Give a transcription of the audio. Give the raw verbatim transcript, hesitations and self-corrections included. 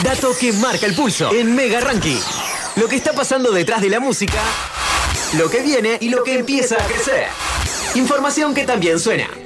Dato que marca el pulso en Mega Ranking. Lo que está pasando detrás de la música, lo que viene y lo que empieza a crecer. Información que también suena.